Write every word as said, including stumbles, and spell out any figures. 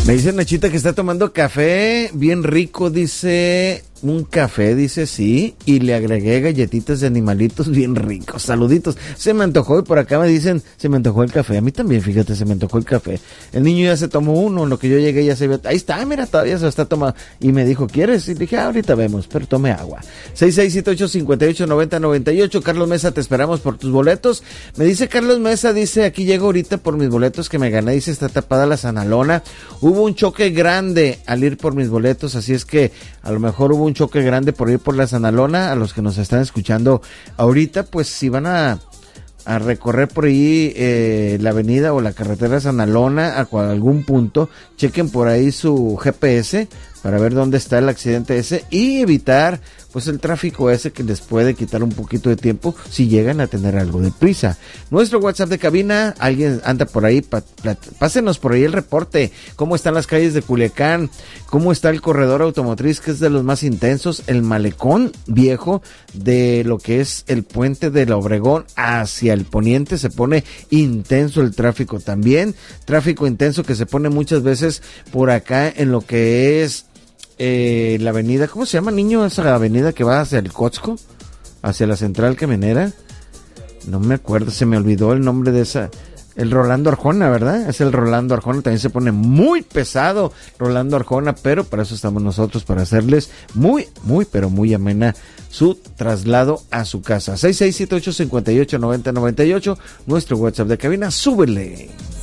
Me dice Nachita que está tomando café bien rico, dice, un café, dice sí, y le agregué galletitas de animalitos bien ricos, saluditos, se me antojó y por acá me dicen, se me antojó el café, a mí también, fíjate, se me antojó el café, el niño ya se tomó uno, en lo que yo llegué ya se vio, ahí está, mira, todavía se lo está tomando, y me dijo, ¿quieres? Y dije, ah, ahorita vemos, pero tome agua. seis seis siete ocho, cinco ocho, nueve cero nueve ocho, Carlos Mesa, te esperamos por tus boletos. Me dice Carlos Mesa, dice, aquí llego ahorita por mis boletos que me gané, dice, está tapada la Sanalona, hubo un choque grande al ir por mis boletos, así es que a lo mejor hubo un choque grande por ir por la Sanalona. A los que nos están escuchando ahorita, pues si van a, a recorrer por ahí eh, la avenida o la carretera Sanalona a cual, algún punto, chequen por ahí su G P S para ver dónde está el accidente ese y evitar pues el tráfico ese que les puede quitar un poquito de tiempo si llegan a tener algo de prisa. Nuestro WhatsApp de cabina, alguien anda por ahí, pa, pa, pásenos por ahí el reporte, cómo están las calles de Culiacán, cómo está el corredor automotriz que es de los más intensos, el malecón viejo de lo que es el puente de la Obregón hacia el poniente, se pone intenso el tráfico también, tráfico intenso que se pone muchas veces por acá en lo que es Eh, la avenida, ¿cómo se llama, niño? Esa avenida que va hacia el Cotzco, hacia la central camionera. No me acuerdo, se me olvidó el nombre de esa. El Rolando Arjona, ¿verdad? Es el Rolando Arjona, también se pone muy pesado Rolando Arjona, pero para eso estamos nosotros, para hacerles muy, muy, pero muy amena su traslado a su casa. seis seis siete ocho, cinco ocho, nueve cero nueve ocho, nuestro WhatsApp de cabina, súbele.